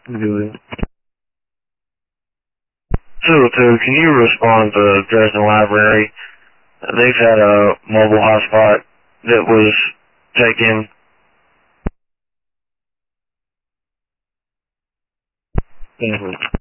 Good. 202, can you respond to Dresden Library? They've had a mobile hotspot that was taken. Mm-hmm.